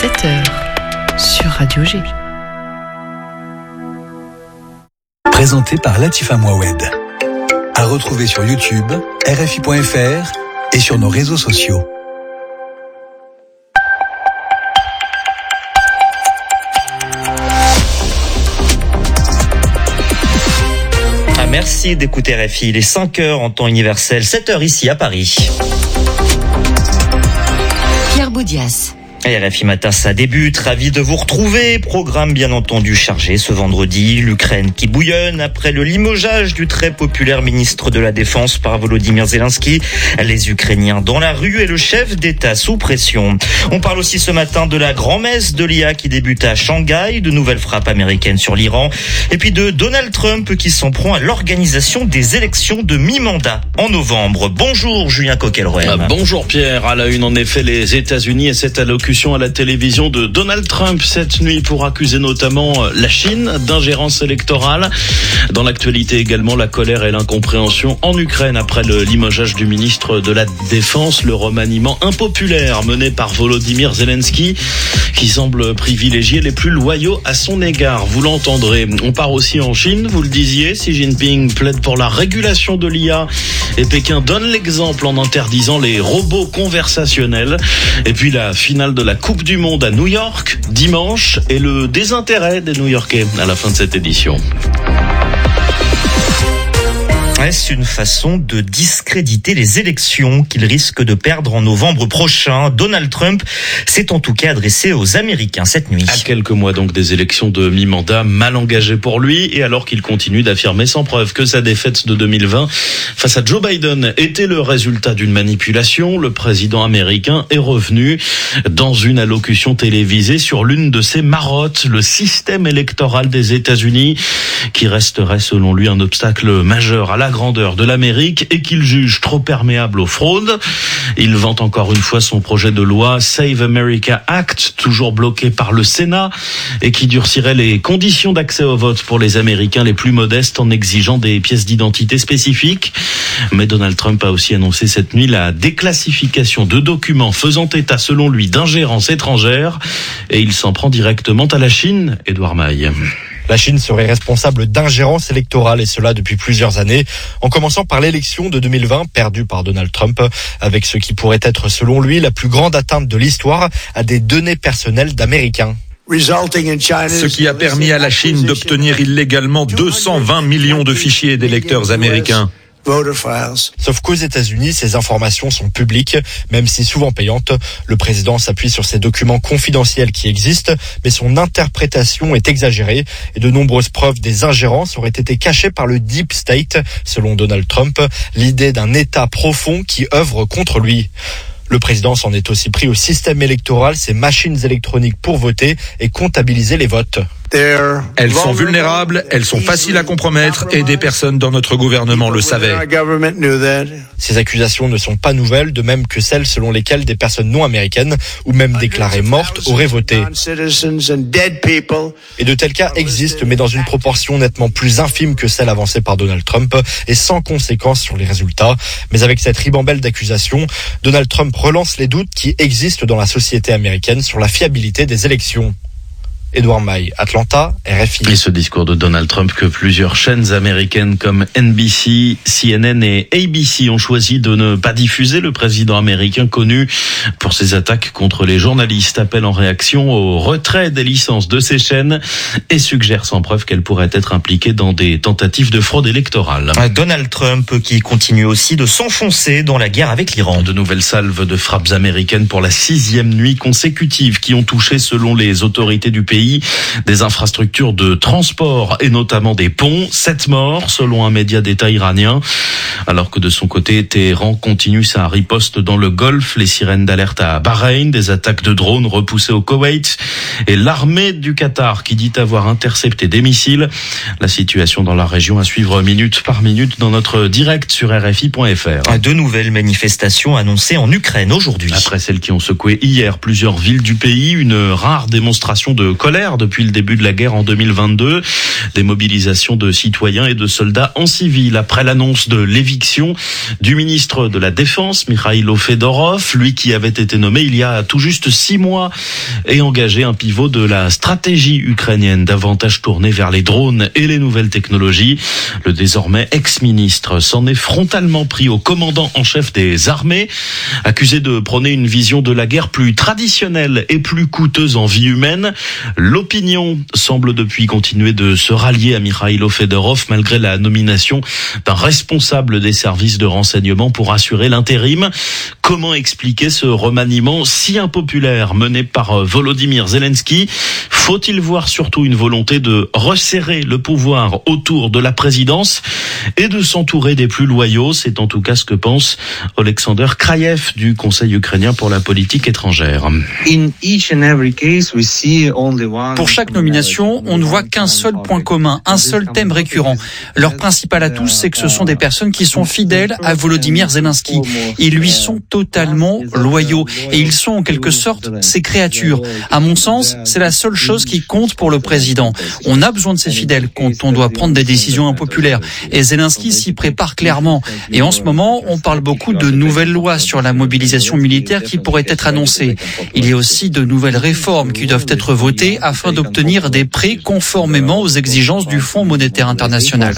7h sur Radio G. Présenté par Latifa Mouawed. À retrouver sur YouTube, RFI.fr et sur nos réseaux sociaux. Merci d'écouter RFI. Il est 5h en temps universel, 7h ici à Paris. Pierre Boudias. RFI Matin, ça débute. Ravi de vous retrouver. Programme bien entendu chargé ce vendredi. L'Ukraine qui bouillonne après le limogeage du très populaire ministre de la Défense par Volodymyr Zelensky. Les Ukrainiens dans la rue et le chef d'État sous pression. On parle aussi ce matin de la grand-messe de l'IA qui débute à Shanghai, de nouvelles frappes américaines sur l'Iran, et puis de Donald Trump qui s'en prend à l'organisation des élections de mi-mandat en novembre. Bonjour Julien Coquelrouem. Bonjour Pierre. À la une en effet les États-Unis et cette allocution à la télévision de Donald Trump cette nuit pour accuser notamment la Chine d'ingérence électorale. Dans l'actualité également, la colère et l'incompréhension en Ukraine après le limogeage du ministre de la Défense, le remaniement impopulaire mené par Volodymyr Zelensky qui semble privilégier les plus loyaux à son égard. Vous l'entendrez. On part aussi en Chine, vous le disiez, Xi Jinping plaide pour la régulation de l'IA et Pékin donne l'exemple en interdisant les robots conversationnels. Et puis la finale de la Coupe du Monde à New York, dimanche, et le désintérêt des New-Yorkais à la fin de cette édition. Est-ce une façon de discréditer les élections qu'il risque de perdre en novembre prochain? Donald Trump s'est en tout cas adressé aux Américains cette nuit. À quelques mois donc des élections de mi-mandat, mal engagées pour lui, et alors qu'il continue d'affirmer sans preuve que sa défaite de 2020 face à Joe Biden était le résultat d'une manipulation, le président américain est revenu dans une allocution télévisée sur l'une de ses marottes, le système électoral des États-Unis, qui resterait selon lui un obstacle majeur à la grandeur de l'Amérique et qu'il juge trop perméable aux fraudes. Il vante encore une fois son projet de loi Save America Act, toujours bloqué par le Sénat et qui durcirait les conditions d'accès au vote pour les Américains les plus modestes en exigeant des pièces d'identité spécifiques. Mais Donald Trump a aussi annoncé cette nuit la déclassification de documents faisant état selon lui d'ingérence étrangère et il s'en prend directement à la Chine. Édouard Maille. La Chine serait responsable d'ingérence électorale et cela depuis plusieurs années, en commençant par l'élection de 2020 perdue par Donald Trump, avec ce qui pourrait être selon lui la plus grande atteinte de l'histoire à des données personnelles d'Américains. Ce qui a permis à la Chine d'obtenir illégalement 220 millions de fichiers d'électeurs américains. Sauf qu'aux États-Unis, ces informations sont publiques, même si souvent payantes. Le président s'appuie sur ces documents confidentiels qui existent, mais son interprétation est exagérée et de nombreuses preuves des ingérences auraient été cachées par le Deep State, selon Donald Trump, l'idée d'un État profond qui œuvre contre lui. Le président s'en est aussi pris au système électoral, ces machines électroniques pour voter et comptabiliser les votes. Elles sont vulnérables, elles sont faciles à compromettre et des personnes dans notre gouvernement le savaient. Ces accusations ne sont pas nouvelles, de même que celles selon lesquelles des personnes non américaines ou même déclarées mortes auraient voté. Et de tels cas existent, mais dans une proportion nettement plus infime que celle avancée par Donald Trump et sans conséquence sur les résultats. Mais avec cette ribambelle d'accusations, Donald Trump relance les doutes qui existent dans la société américaine sur la fiabilité des élections. Édouard Maille, Atlanta, RFI. Et ce discours de Donald Trump que plusieurs chaînes américaines comme NBC, CNN et ABC ont choisi de ne pas diffuser. Le président américain connu pour ses attaques contre les journalistes appelle en réaction au retrait des licences de ces chaînes et suggère sans preuve qu'elles pourraient être impliquées dans des tentatives de fraude électorale. Donald Trump qui continue aussi de s'enfoncer dans la guerre avec l'Iran. De nouvelles salves de frappes américaines pour la 6e nuit consécutive qui ont touché selon les autorités du pays des infrastructures de transport et notamment des ponts. 7 morts selon un média d'État iranien. Alors que de son côté, Téhéran continue sa riposte dans le Golfe. Les sirènes d'alerte à Bahreïn, des attaques de drones repoussées au Koweït et l'armée du Qatar qui dit avoir intercepté des missiles. La situation dans la région à suivre minute par minute dans notre direct sur RFI.fr. De nouvelles manifestations annoncées en Ukraine aujourd'hui. Après celles qui ont secoué hier plusieurs villes du pays, une rare démonstration de colère colère depuis le début de la guerre en 2022. Des mobilisations de citoyens et de soldats en civil après l'annonce de l'éviction du ministre de la Défense, Mikhailo Fedorov, lui qui avait été nommé il y a tout juste 6 mois et engagé un pivot de la stratégie ukrainienne davantage tournée vers les drones et les nouvelles technologies. Le désormais ex-ministre s'en est frontalement pris au commandant en chef des armées, accusé de prôner une vision de la guerre plus traditionnelle et plus coûteuse en vie humaine. L'opinion semble depuis continuer de se rallier à Mikhailo Fedorov malgré la nomination d'un responsable des services de renseignement pour assurer l'intérim. Comment expliquer ce remaniement si impopulaire mené par Volodymyr Zelensky? Faut-il voir surtout une volonté de resserrer le pouvoir autour de la présidence et de s'entourer des plus loyaux? C'est en tout cas ce que pense Alexander Kraïev du Conseil ukrainien pour la politique étrangère. Pour chaque nomination, on ne voit qu'un seul point commun, un seul thème récurrent. Leur principal atout, c'est que ce sont des personnes qui sont fidèles à Volodymyr Zelensky. Ils lui sont totalement loyaux et ils sont en quelque sorte ses créatures. À mon sens, c'est la seule chose qui compte pour le président. On a besoin de ses fidèles quand on doit prendre des décisions impopulaires. Et Zelensky s'y prépare clairement. Et en ce moment, on parle beaucoup de nouvelles lois sur la mobilisation militaire qui pourraient être annoncées. Il y a aussi de nouvelles réformes qui doivent être votées afin d'obtenir des prêts conformément aux exigences du Fonds monétaire international.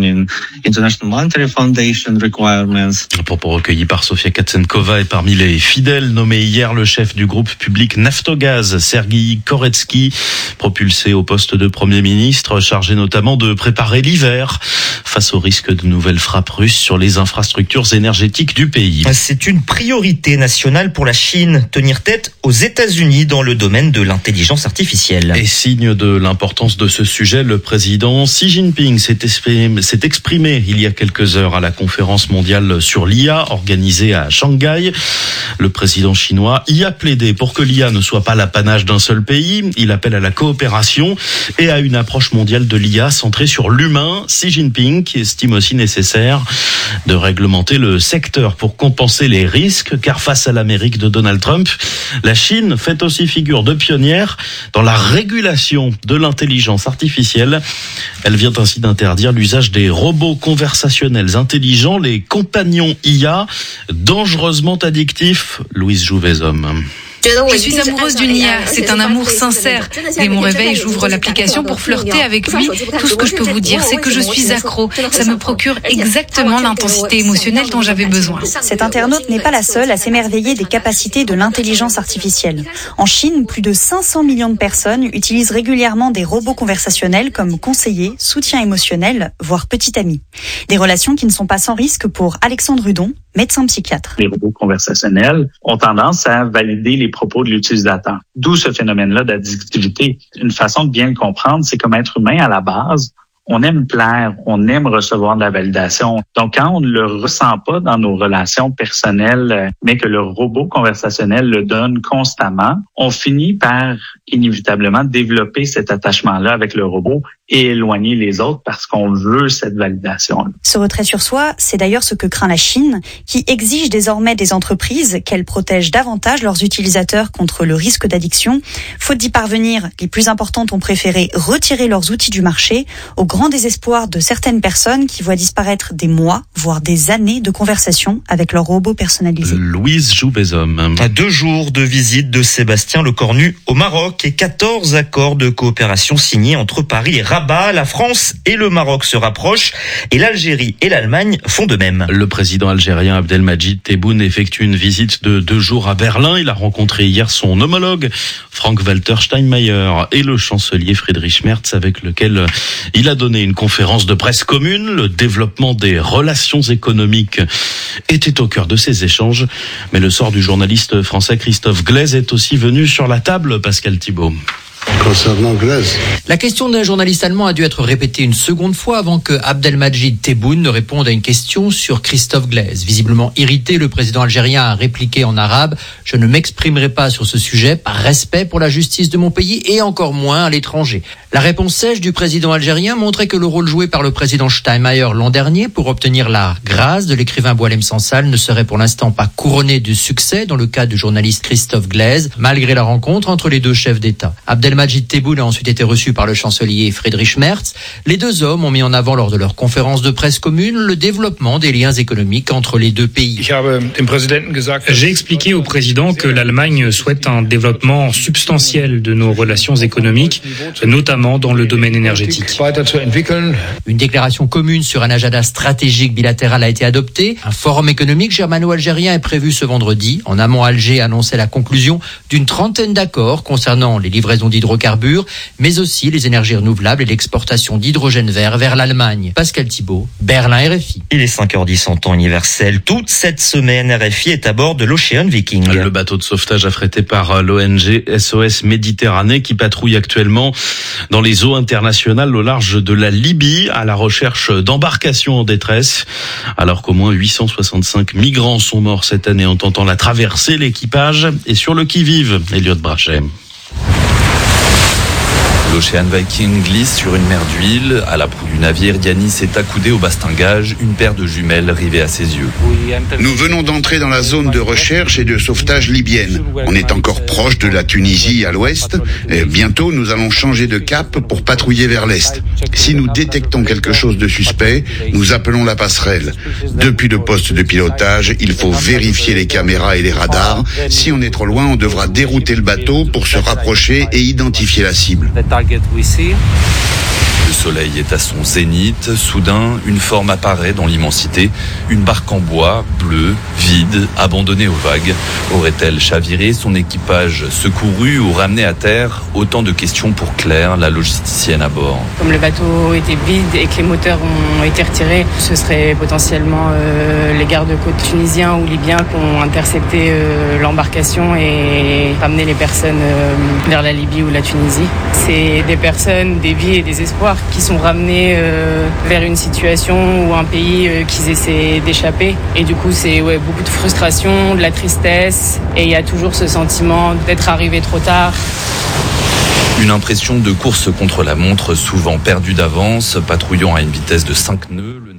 Propos recueillis par Sofia Katsenkova et parmi les fidèles nommé hier le chef du groupe public Naftogaz, Sergueï Koretsky, propulsé au poste de Premier ministre, chargé notamment de préparer l'hiver face au risque de nouvelles frappes russes sur les infrastructures énergétiques du pays. C'est une priorité nationale pour la Chine, tenir tête aux États-Unis dans le domaine de l'intelligence artificielle. Et signe de l'importance de ce sujet, le président Xi Jinping s'est exprimé il y a quelques heures à la conférence mondiale sur l'IA organisée à Shanghai. Le président chinois y a plaidé pour que l'IA ne soit pas l'apanage d'un seul pays. Il appelle à la coopération et à une approche mondiale de l'IA centrée sur l'humain. Xi Jinping qui estime aussi nécessaire de réglementer le secteur pour compenser les risques, car face à l'Amérique de Donald Trump, la Chine fait aussi figure de pionnière dans la régulation de l'intelligence artificielle. Elle vient ainsi d'interdire l'usage des robots conversationnels intelligents, les compagnons IA, dangereusement addictifs. Louise Jouvezhomme. Je suis amoureuse d'une IA, c'est un amour sincère. Dès mon réveil, j'ouvre l'application pour flirter avec lui. Tout ce que je peux vous dire, c'est que je suis accro. Ça me procure exactement l'intensité émotionnelle dont j'avais besoin. Cette internaute n'est pas la seule à s'émerveiller des capacités de l'intelligence artificielle. En Chine, plus de 500 millions de personnes utilisent régulièrement des robots conversationnels comme conseiller, soutien émotionnel, voire petit ami. Des relations qui ne sont pas sans risque pour Alexandre Hudon, médecin psychiatre. Les robots conversationnels ont tendance à valider les propos de l'utilisateur. D'où ce phénomène-là d'addictivité. Une façon de bien le comprendre, c'est comme être humain à la base. On aime plaire, on aime recevoir de la validation. Donc, quand on ne le ressent pas dans nos relations personnelles, mais que le robot conversationnel le donne constamment, on finit par inévitablement développer cet attachement-là avec le robot et éloigner les autres parce qu'on veut cette validation-là. Ce retrait sur soi, c'est d'ailleurs ce que craint la Chine, qui exige désormais des entreprises qu'elles protègent davantage leurs utilisateurs contre le risque d'addiction. Faute d'y parvenir, les plus importantes ont préféré retirer leurs outils du marché au grand désespoir de certaines personnes qui voient disparaître des mois, voire des années de conversation avec leurs robots personnalisés. Louise Jouvezhomme. 2 jours de visite de Sébastien Lecornu au Maroc et 14 accords de coopération signés entre Paris et Rabat. La France et le Maroc se rapprochent et l'Algérie et l'Allemagne font de même. Le président algérien Abdelmadjid Tebboune effectue une visite de 2 jours à Berlin. Il a rencontré hier son homologue Frank-Walter Steinmeier et le chancelier Friedrich Merz avec lequel il a donné une conférence de presse commune. Le développement des relations économiques était au cœur de ces échanges. Mais le sort du journaliste français Christophe Glaise est aussi venu sur la table, Pascal Thibault. Concernant Glaise, la question d'un journaliste allemand a dû être répétée une seconde fois avant que Abdelmadjid Tebboune ne réponde à une question sur Christophe Glaise. Visiblement irrité, le président algérien a répliqué en arabe « Je ne m'exprimerai pas sur ce sujet par respect pour la justice de mon pays et encore moins à l'étranger ». La réponse sèche du président algérien montrait que le rôle joué par le président Steinmeier l'an dernier pour obtenir la grâce de l'écrivain Boualem Sansal ne serait pour l'instant pas couronné de succès dans le cas du journaliste Christophe Glaise, malgré la rencontre entre les deux chefs d'État. Abdelmadjid Abdelmajid Tebboune a ensuite été reçu par le chancelier Friedrich Merz. Les deux hommes ont mis en avant lors de leur conférence de presse commune le développement des liens économiques entre les deux pays. J'ai expliqué au président que l'Allemagne souhaite un développement substantiel de nos relations économiques, notamment dans le domaine énergétique. Une déclaration commune sur un agenda stratégique bilatéral a été adoptée. Un forum économique germano-algérien est prévu ce vendredi. En amont, Alger a annoncé la conclusion d'une 30aine d'accords concernant les livraisons d'hydrocarbures, mais aussi les énergies renouvelables et l'exportation d'hydrogène vert vers l'Allemagne. Pascal Thibault, Berlin, RFI. Il est 5h10 en temps universel. Toute cette semaine, RFI est à bord de l'Ocean Viking. Le bateau de sauvetage affrété par l'ONG SOS Méditerranée qui patrouille actuellement dans les eaux internationales au large de la Libye à la recherche d'embarcations en détresse. Alors qu'au moins 865 migrants sont morts cette année en tentant la traversée, l'équipage est sur le qui-vive. Elliot Brachet. L'Ocean Viking glisse sur une mer d'huile. À la proue du navire, Yanis est accoudé au bastingage, une paire de jumelles rivées à ses yeux. Nous venons d'entrer dans la zone de recherche et de sauvetage libyenne. On est encore proche de la Tunisie à l'ouest. Et bientôt, nous allons changer de cap pour patrouiller vers l'est. Si nous détectons quelque chose de suspect, nous appelons la passerelle. Depuis le poste de pilotage, il faut vérifier les caméras et les radars. Si on est trop loin, on devra dérouter le bateau pour se rapprocher et identifier la cible. Le soleil est à son zénith. Soudain, une forme apparaît dans l'immensité. Une barque en bois, bleue, vide, abandonnée aux vagues. Aurait-elle chaviré, son équipage secouru ou ramené à terre? Autant de questions pour Claire, la logisticienne à bord. Comme le bateau était vide et que les moteurs ont été retirés, ce serait potentiellement les gardes-côtes tunisiens ou libyens qui ont intercepté l'embarcation et ramené les personnes vers la Libye ou la Tunisie. C'est des personnes, des vies et des espoirs qui sont ramenés vers une situation ou un pays qu'ils essaient d'échapper. Et du coup, c'est beaucoup de frustration, de la tristesse. Et il y a toujours ce sentiment d'être arrivé trop tard. Une impression de course contre la montre, souvent perdue d'avance, patrouillant à une vitesse de 5 nœuds.